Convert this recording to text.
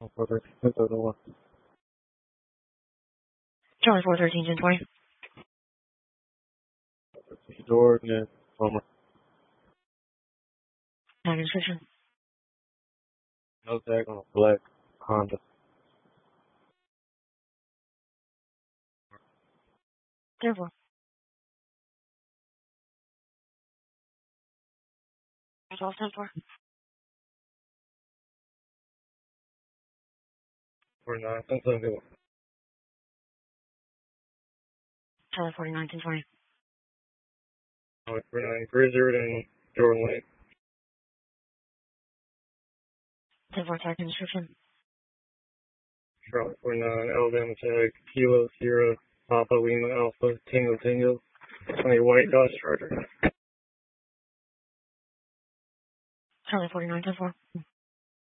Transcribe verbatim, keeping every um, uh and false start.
four thirteen, ten one. Charlie four thirteen, ten twenty. Jordan, Homer. Tag description. No tag on a black Honda. Therefore. twelve ten four. forty-nine, ten seventy-one. Charlie forty-nine, ten twenty. forty-nine, Grizzard and Jordan Lane. ten four tag description. Charlotte forty-nine, Alabama tag, Kilo, Sierra, Papa, Lima, Alpha, Tango, Tango, twenty white Dodge Charger. Charlie forty-nine, ten four.